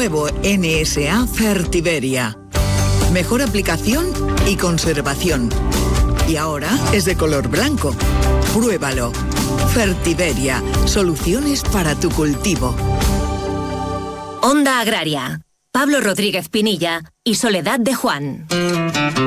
Nuevo NSA Fertiberia. Mejor aplicación y conservación. Y ahora es de color blanco. Pruébalo. Fertiberia. Soluciones para tu cultivo. Onda Agraria. Pablo Rodríguez Pinilla y Soledad de Juan.